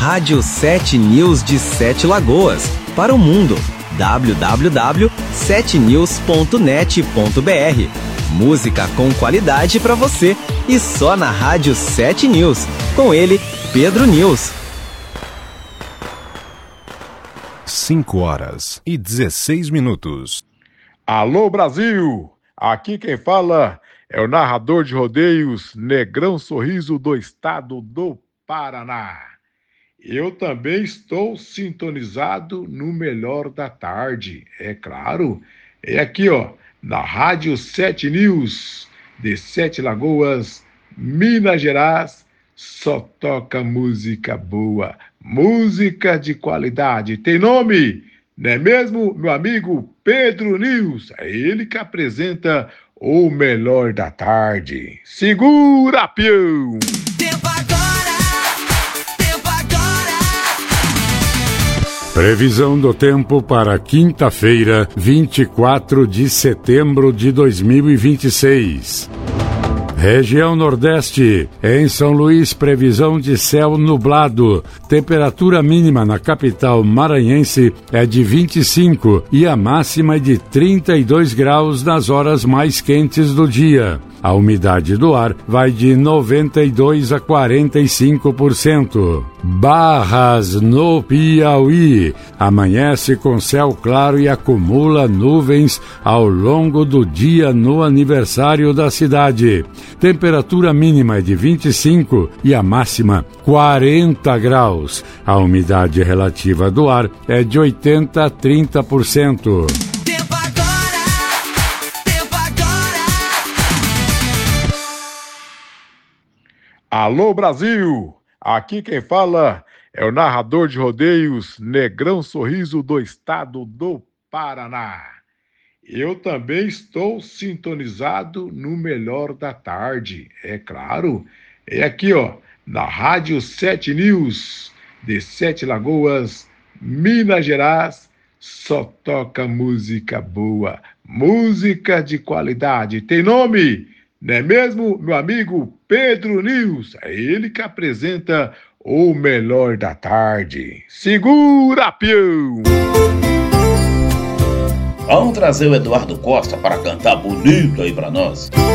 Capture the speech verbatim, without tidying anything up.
Rádio sete News de Sete Lagoas, para o mundo. w w w ponto sete news ponto net ponto b r. Música com qualidade para você e só na Rádio sete News. Com ele, Pedro News. cinco horas e dezesseis minutos. Alô, Brasil! Aqui quem fala é o narrador de rodeios Negrão Sorriso do estado do Paraná. Eu também estou sintonizado no melhor da tarde, é claro. É aqui, ó, na Rádio sete News de Sete Lagoas, Minas Gerais, só toca música boa, música de qualidade. Tem nome, não é mesmo, meu amigo Pedro News? É ele que apresenta o melhor da tarde. Segura, peão! Tempo agora, tempo agora. Previsão do tempo para quinta-feira, vinte e quatro de setembro de dois mil e vinte e seis. Região Nordeste, em São Luís, previsão de céu nublado. Temperatura mínima na capital maranhense é de vinte e cinco e a máxima é de trinta e dois graus nas horas mais quentes do dia. A umidade do ar vai de noventa e dois a quarenta e cinco por cento. Barras, no Piauí. Amanhece com céu claro e acumula nuvens ao longo do dia no aniversário da cidade. Temperatura mínima é de vinte e cinco e a máxima quarenta graus. A umidade relativa do ar é de oitenta a trinta por cento. Alô, Brasil! Aqui quem fala é o narrador de rodeios Negrão Sorriso do estado do Paraná. Eu também estou sintonizado no melhor da tarde, é claro. É aqui, ó, na Rádio sete News de Sete Lagoas, Minas Gerais, só toca música boa, música de qualidade. Tem nome, não é mesmo, meu amigo Pedro News? É ele que apresenta o melhor da tarde. Segura, peão! Vamos trazer o Eduardo Costa para cantar bonito aí pra nós.